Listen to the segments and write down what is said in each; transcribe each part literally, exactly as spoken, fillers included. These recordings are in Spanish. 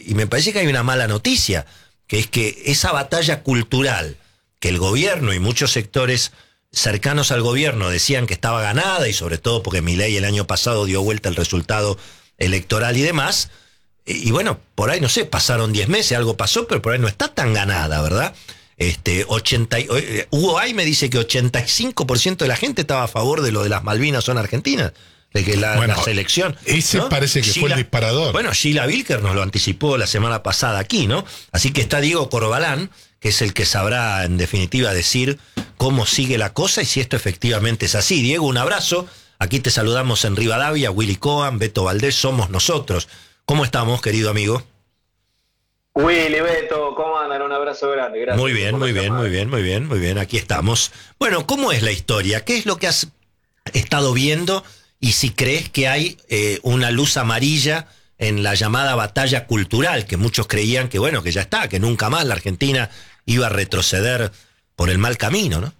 y me parece que hay una mala noticia, que es que esa batalla cultural que el gobierno y muchos sectores cercanos al gobierno decían que estaba ganada, y sobre todo porque Milei el año pasado dio vuelta el resultado electoral y demás, y, y bueno, por ahí no sé, pasaron diez meses, algo pasó, pero por ahí no está tan ganada, ¿verdad? Este, ochenta, eh, Hugo Ay me dice que ochenta y cinco por ciento de la gente estaba a favor de lo de las Malvinas son argentinas, de que la, bueno, la selección, ese ¿no? parece que Sheila, fue el disparador. Bueno, Sheila Wilker nos lo anticipó la semana pasada aquí, ¿no? Así que está Diego Corbalán, que es el que sabrá en definitiva decir cómo sigue la cosa y si esto efectivamente es así. Diego, un abrazo. Aquí te saludamos en Rivadavia, Willy Cohen, Beto Valdés, somos nosotros. ¿Cómo estamos, querido amigo? Willy, Beto, ¿cómo andan? Un abrazo grande. Gracias. Muy bien, muy bien, muy bien, muy bien, muy bien. Aquí estamos. Bueno, ¿cómo es la historia? ¿Qué es lo que has estado viendo? Y si crees que hay eh, una luz amarilla en la llamada batalla cultural, que muchos creían que, bueno, que ya está, que nunca más la Argentina iba a retroceder por el mal camino, ¿no?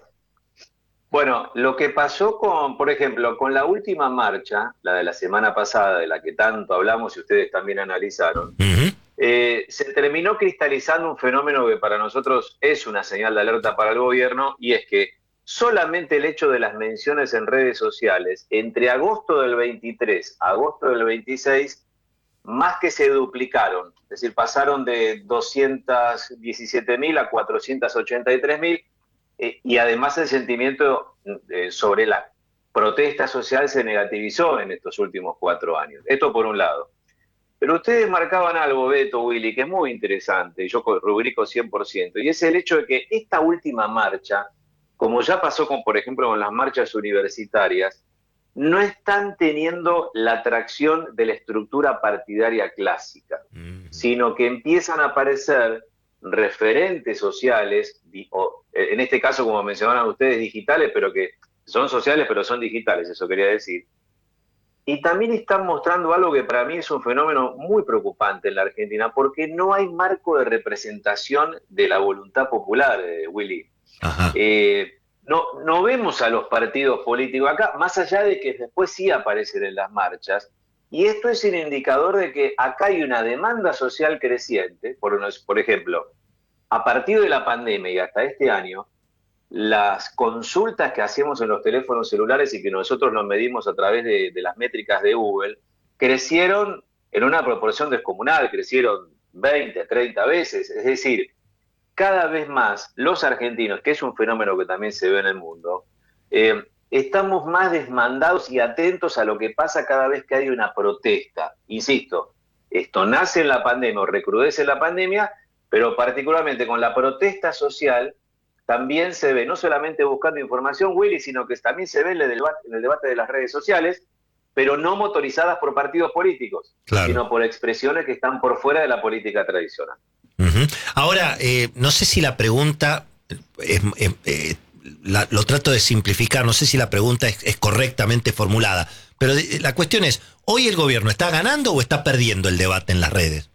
Bueno, lo que pasó con, por ejemplo, con la última marcha, la de la semana pasada, de la que tanto hablamos y ustedes también analizaron, uh-huh. eh, se terminó cristalizando un fenómeno que para nosotros es una señal de alerta para el gobierno, y es que solamente el hecho de las menciones en redes sociales, entre agosto del veintitrés a agosto del veintiséis, más que se duplicaron, es decir, pasaron de doscientos diecisiete mil a cuatrocientos ochenta y tres mil, eh, y además el sentimiento eh, sobre la protesta social se negativizó en estos últimos cuatro años. Esto por un lado. Pero ustedes marcaban algo, Beto, Willy, que es muy interesante, y yo rubrico cien por ciento, y es el hecho de que esta última marcha, como ya pasó con, por ejemplo, con las marchas universitarias, no están teniendo la atracción de la estructura partidaria clásica, mm. sino que empiezan a aparecer referentes sociales, o, en este caso, como mencionaban ustedes, digitales, pero que son sociales, pero son digitales, eso quería decir. Y también están mostrando algo que para mí es un fenómeno muy preocupante en la Argentina, porque no hay marco de representación de la voluntad popular, eh, Willy. Ajá. Eh, No, no vemos a los partidos políticos acá, más allá de que después sí aparecen en las marchas, y esto es un indicador de que acá hay una demanda social creciente. Por, unos, por ejemplo, a partir de la pandemia y hasta este año, las consultas que hacemos en los teléfonos celulares y que nosotros nos medimos a través de, de las métricas de Google, crecieron en una proporción descomunal, crecieron veinte, treinta veces, es decir, cada vez más los argentinos, que es un fenómeno que también se ve en el mundo, eh, estamos más desmandados y atentos a lo que pasa cada vez que hay una protesta. Insisto, esto nace en la pandemia o recrudece en la pandemia, pero particularmente con la protesta social también se ve, no solamente buscando información, Willy, sino que también se ve en el debate, en el debate de las redes sociales, pero no motorizadas por partidos políticos, claro, sino por expresiones que están por fuera de la política tradicional. Uh-huh. Ahora, eh, no sé si la pregunta, es, eh, eh, la, lo trato de simplificar, no sé si la pregunta es, es correctamente formulada, pero de, la cuestión es, ¿hoy el gobierno está ganando o está perdiendo el debate en las redes?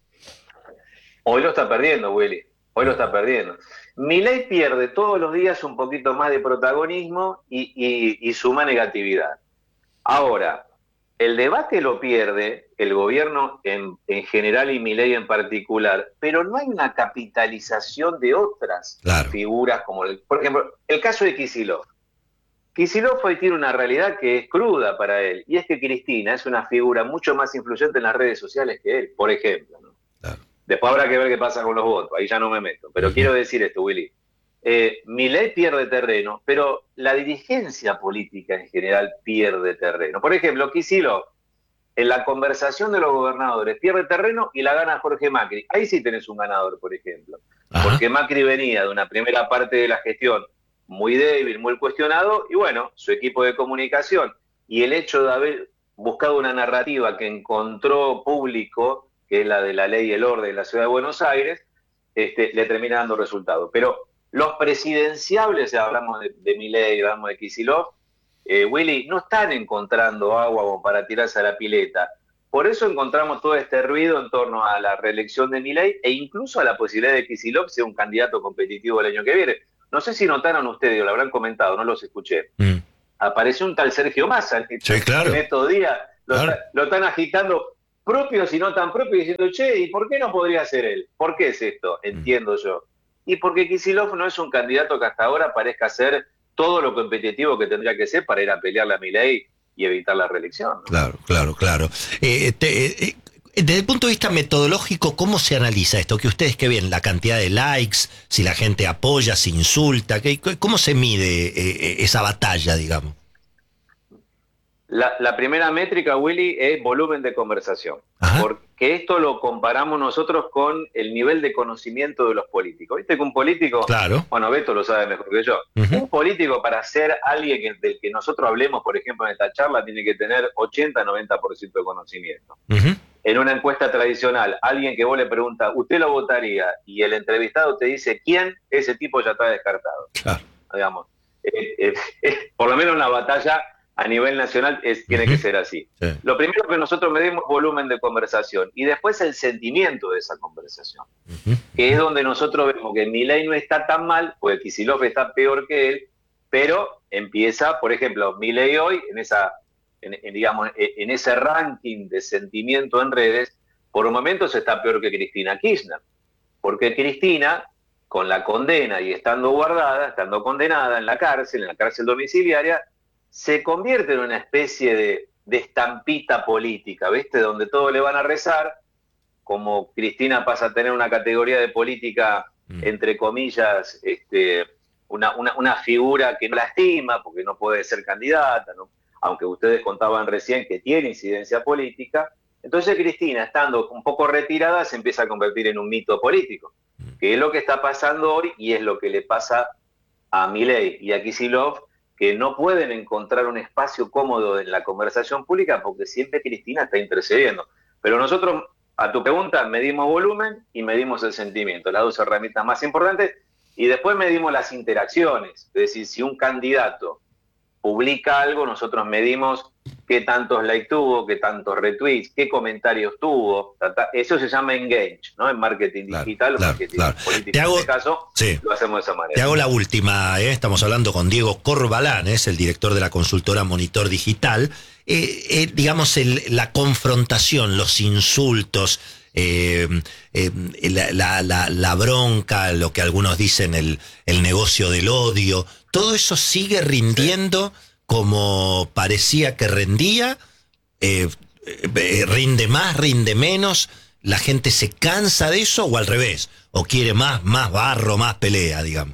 Hoy lo está perdiendo, Willy, hoy lo está perdiendo. Milei pierde todos los días un poquito más de protagonismo y, y, y suma negatividad. Ahora, el debate lo pierde el gobierno en, en general y Milei en particular, pero no hay una capitalización de otras claro. figuras, como el, por ejemplo, el caso de Kicillof. Kicillof hoy tiene una realidad que es cruda para él, y es que Cristina es una figura mucho más influyente en las redes sociales que él, por ejemplo, ¿no? Claro. Después habrá que ver qué pasa con los votos, ahí ya no me meto, pero uh-huh. quiero decir esto, Willy. Eh, Milei pierde terreno, pero la dirigencia política en general pierde terreno. Por ejemplo, Kicillof, en la conversación de los gobernadores, pierde terreno y la gana Jorge Macri. Ahí sí tenés un ganador, por ejemplo. Ajá. Porque Macri venía de una primera parte de la gestión muy débil, muy cuestionado, y bueno, su equipo de comunicación y el hecho de haber buscado una narrativa que encontró público, que es la de la ley y el orden en la ciudad de Buenos Aires, este, le termina dando resultados. Pero los presidenciables, hablamos de, de Milei, hablamos de Kicillof, eh, Willy, no están encontrando agua como para tirarse a la pileta. Por eso encontramos todo este ruido en torno a la reelección de Milei e incluso a la posibilidad de que Kicillof sea un candidato competitivo el año que viene. No sé si notaron ustedes, o lo habrán comentado, no los escuché. Mm. Apareció un tal Sergio Massa en, sí, claro. en estos días. Lo, claro. está, lo están agitando propios y no tan propios, diciendo, che, ¿y por qué no podría ser él? ¿Por qué es esto? Entiendo yo. Y porque Kicillof no es un candidato que hasta ahora parezca ser todo lo competitivo que tendría que ser para ir a pelearle a Milei y evitar la reelección, ¿no? Claro, claro, claro. Eh, te, eh, desde el punto de vista metodológico, ¿cómo se analiza esto? Que ustedes que ven, la cantidad de likes, si la gente apoya, si insulta, ¿qué, ¿cómo se mide eh, esa batalla, digamos? La, la primera métrica, Willy, es volumen de conversación. Ajá. Porque esto lo comparamos nosotros con el nivel de conocimiento de los políticos. ¿Viste que un político, claro. bueno, Beto lo sabe mejor que yo, uh-huh. un político para ser alguien que, del que nosotros hablemos, por ejemplo, en esta charla, tiene que tener ochenta a noventa por ciento de conocimiento. Uh-huh. En una encuesta tradicional, alguien que vos le preguntas, ¿usted lo votaría? Y el entrevistado te dice, ¿quién? Ese tipo ya está descartado. Claro. Digamos, eh, eh, eh, por lo menos en la batalla a nivel nacional es, tiene uh-huh. que ser así. Sí. Lo primero que nosotros medimos es volumen de conversación y después el sentimiento de esa conversación, uh-huh. que es donde nosotros vemos que Milei no está tan mal, porque Kicillof está peor que él, pero empieza, por ejemplo, Milei hoy, en esa, en, en, digamos, en ese ranking de sentimiento en redes, por momentos está peor que Cristina Kirchner, porque Cristina, con la condena y estando guardada, estando condenada en la cárcel, en la cárcel domiciliaria, se convierte en una especie de, de estampita política, ¿viste? Donde todos le van a rezar, como Cristina pasa a tener una categoría de política, mm. entre comillas, este, una, una, una figura que no lastima, porque no puede ser candidata, ¿no? Aunque ustedes contaban recién que tiene incidencia política. Entonces Cristina, estando un poco retirada, se empieza a convertir en un mito político, que es lo que está pasando hoy y es lo que le pasa a Milei y a Kicillof, que no pueden encontrar un espacio cómodo en la conversación pública porque siempre Cristina está intercediendo. Pero nosotros, a tu pregunta, medimos volumen y medimos el sentimiento, las dos herramientas más importantes, y después medimos las interacciones. Es decir, si un candidato publica algo, nosotros medimos qué tantos likes tuvo, qué tantos retweets, qué comentarios tuvo. Eso se llama engage, ¿no? En marketing claro, digital o claro, marketing claro. político. Te hago, en este caso, sí. lo hacemos de esa manera. Te hago la última, ¿eh? Estamos hablando con Diego Corbalán, es el director de la consultora Monitor Digital. Eh, eh, digamos, el, la confrontación, los insultos, eh, eh, la, la, la, la bronca, lo que algunos dicen el, el negocio del odio, todo eso sigue rindiendo sí. como parecía que rendía, eh, eh, rinde más, rinde menos, la gente se cansa de eso o al revés, o quiere más, más barro, más pelea, digamos.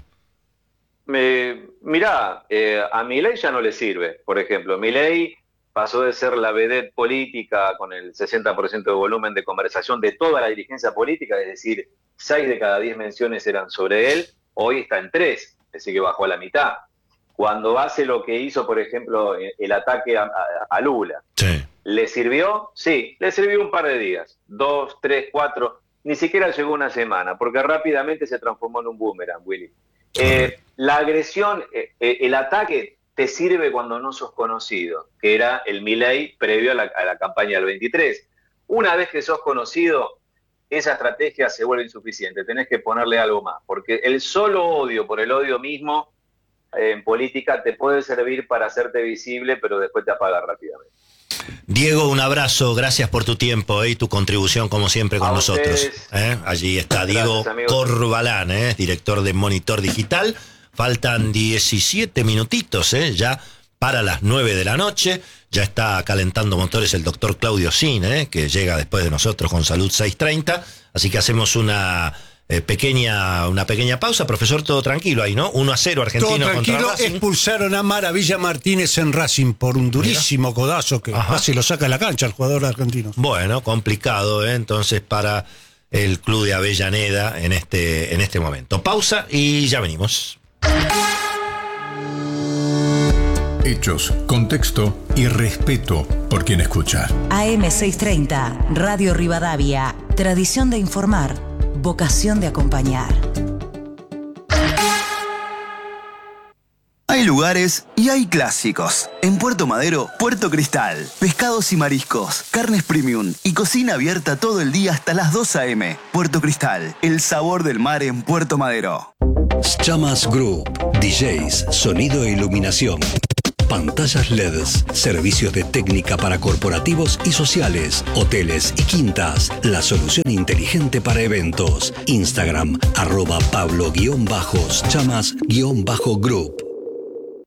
Me, mirá, eh, a Milei ya no le sirve, por ejemplo, Milei pasó de ser la vedette política con el sesenta por ciento de volumen de conversación de toda la dirigencia política, es decir, seis de cada diez menciones eran sobre él, hoy está en tres, es decir que bajó a la mitad. Cuando hace lo que hizo, por ejemplo, el ataque a, a, a Lula, sí. ¿le sirvió? Sí, le sirvió un par de días, dos, tres, cuatro, ni siquiera llegó una semana, porque rápidamente se transformó en un boomerang, Willy. Eh, la agresión, eh, el ataque te sirve cuando no sos conocido, que era el Milei previo a la, a la campaña del veintitrés. Una vez que sos conocido, esa estrategia se vuelve insuficiente, tenés que ponerle algo más, porque el solo odio por el odio mismo eh, en política te puede servir para hacerte visible, pero después te apaga rápidamente. Diego, un abrazo, gracias por tu tiempo eh, y tu contribución como siempre con a nosotros. Ustedes, eh. Allí está Diego gracias, Corbalán, eh, director de Monitor Digital. Faltan diecisiete minutitos eh, ya para las nueve de la noche. Ya está calentando motores el doctor Claudio Sin, eh, que llega después de nosotros con Salud seiscientos treinta. Así que hacemos una... Eh, pequeña una pequeña pausa, profesor, todo tranquilo ahí, ¿no? uno a cero Argentino todo tranquilo, contra Racing. Expulsaron a Maravilla Martínez en Racing por un durísimo Mira. codazo que Ajá. casi lo saca a la cancha el jugador argentino. Bueno, complicado, ¿eh? Entonces para el club de Avellaneda en este, en este momento. Pausa y ya venimos. Hechos, contexto y respeto por quien escucha. A M seiscientos treinta, Radio Rivadavia. Tradición de informar. Vocación de acompañar. Hay lugares y hay clásicos. En Puerto Madero, Puerto Cristal. Pescados y mariscos, carnes premium y cocina abierta todo el día hasta las dos a eme. Puerto Cristal, el sabor del mar en Puerto Madero. Chamas Group, D Js, sonido e iluminación. pantallas L E Ds, servicios de técnica para corporativos y sociales, hoteles y quintas, la solución inteligente para eventos. Instagram, arroba Pablo-Chamas-Group.